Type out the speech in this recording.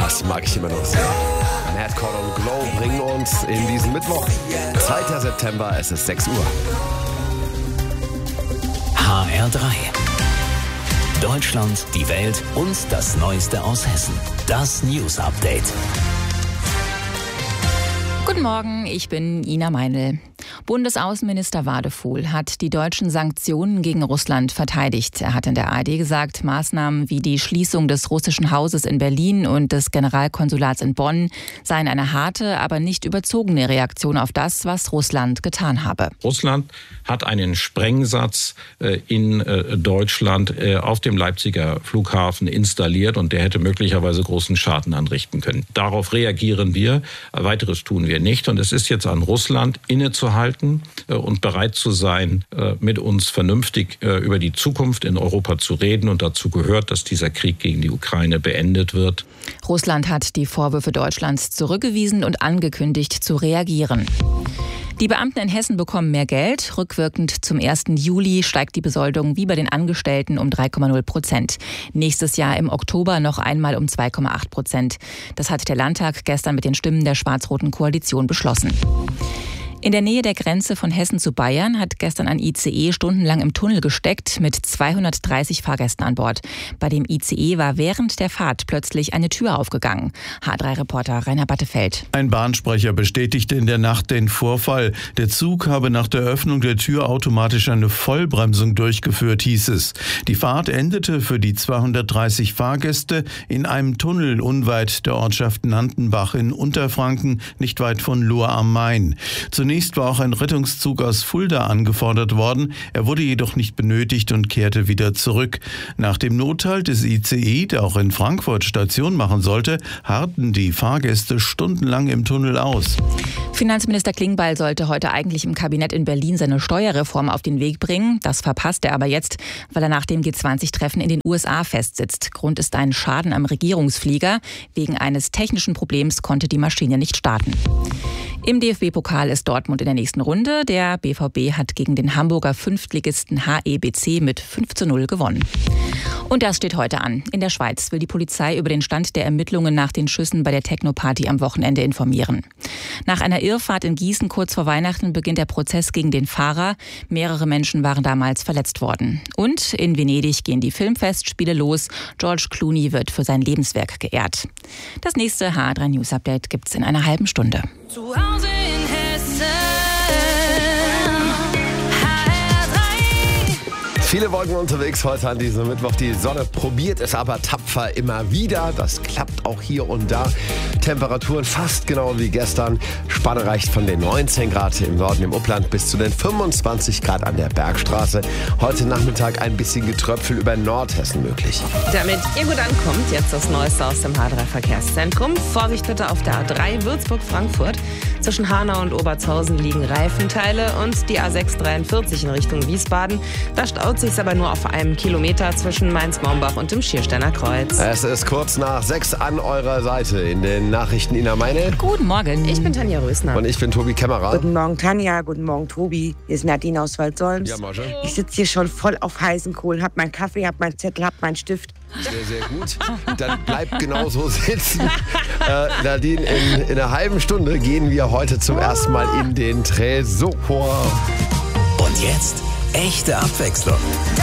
Das mag ich immer noch sehr. Madcore und Glow bringen uns in diesen Mittwoch, 2. September, es ist 6 Uhr. HR3. Deutschland, die Welt und das Neueste aus Hessen. Das News Update. Guten Morgen, ich bin Ina Meinl. Bundesaußenminister Wadefuhl hat die deutschen Sanktionen gegen Russland verteidigt. Er hat in der ARD gesagt, Maßnahmen wie die Schließung des russischen Hauses in Berlin und des Generalkonsulats in Bonn seien eine harte, aber nicht überzogene Reaktion auf das, was Russland getan habe. Russland hat einen Sprengsatz in Deutschland auf dem Leipziger Flughafen installiert und der hätte möglicherweise großen Schaden anrichten können. Darauf reagieren wir. Weiteres tun wir nicht. Und es ist jetzt an Russland, innezuhalten und bereit zu sein, mit uns vernünftig über die Zukunft in Europa zu reden. Und dazu gehört, dass dieser Krieg gegen die Ukraine beendet wird. Russland hat die Vorwürfe Deutschlands zurückgewiesen und angekündigt zu reagieren. Die Beamten in Hessen bekommen mehr Geld. Rückwirkend zum 1. Juli steigt die Besoldung wie bei den Angestellten um 3,0%. Nächstes Jahr im Oktober noch einmal um 2,8%. Das hat der Landtag gestern mit den Stimmen der schwarz-roten Koalition beschlossen. In der Nähe der Grenze von Hessen zu Bayern hat gestern ein ICE stundenlang im Tunnel gesteckt mit 230 Fahrgästen an Bord. Bei dem ICE war während der Fahrt plötzlich eine Tür aufgegangen. H3-Reporter Rainer Battefeld. Ein Bahnsprecher bestätigte in der Nacht den Vorfall. Der Zug habe nach der Öffnung der Tür automatisch eine Vollbremsung durchgeführt, hieß es. Die Fahrt endete für die 230 Fahrgäste in einem Tunnel unweit der Ortschaft Nantenbach in Unterfranken, nicht weit von Lohr am Main. Zunächst war auch ein Rettungszug aus Fulda angefordert worden. Er wurde jedoch nicht benötigt und kehrte wieder zurück. Nach dem Nothalt des ICE, der auch in Frankfurt Station machen sollte, harrten die Fahrgäste stundenlang im Tunnel aus. Finanzminister Klingbeil sollte heute eigentlich im Kabinett in Berlin seine Steuerreform auf den Weg bringen. Das verpasst er aber jetzt, weil er nach dem G20-Treffen in den USA festsitzt. Grund ist ein Schaden am Regierungsflieger. Wegen eines technischen Problems konnte die Maschine nicht starten. Im DFB-Pokal ist Dortmund in der nächsten Runde. Der BVB hat gegen den Hamburger Fünftligisten HEBC mit 5:0 gewonnen. Und das steht heute an. In der Schweiz will die Polizei über den Stand der Ermittlungen nach den Schüssen bei der Techno-Party am Wochenende informieren. Nach einer Irrfahrt in Gießen kurz vor Weihnachten beginnt der Prozess gegen den Fahrer. Mehrere Menschen waren damals verletzt worden. Und in Venedig gehen die Filmfestspiele los. George Clooney wird für sein Lebenswerk geehrt. Das nächste HR3 News Update gibt's in einer halben Stunde. Zu Hause in Hessen. Viele Wolken unterwegs heute an diesem Mittwoch. Die Sonne probiert es aber tapfer immer wieder. Das klappt auch hier und da. Temperaturen fast genau wie gestern. Spanne reicht von den 19 Grad im Norden im Upland bis zu den 25 Grad an der Bergstraße. Heute Nachmittag ein bisschen Getröpfel über Nordhessen möglich. Damit ihr gut ankommt, jetzt das Neueste aus dem H3-Verkehrszentrum. Vorsicht bitte auf der A3 Würzburg-Frankfurt. Zwischen Hanau und Obertshausen liegen Reifenteile und die A643 in Richtung Wiesbaden. Da staut sich aber nur auf einem Kilometer zwischen Mainz-Maumbach und dem Schiersteiner Kreuz. Es ist kurz nach 6 an eurer Seite. In den Nachrichten Ina Meinl. Guten Morgen. Ich bin Tanja Rösner. Und ich bin Tobi Kämmerer. Guten Morgen Tanja, guten Morgen Tobi. Hier ist Nadine aus Waldsolms. Ja, Marge. Ich sitze hier schon voll auf heißen Kohlen, hab meinen Kaffee, hab meinen Zettel, hab meinen Stift. Sehr, sehr gut. Dann bleibt genau so sitzen. Nadine, in einer halben Stunde gehen wir heute zum ersten Mal in den Tresor. Und jetzt echte Abwechslung.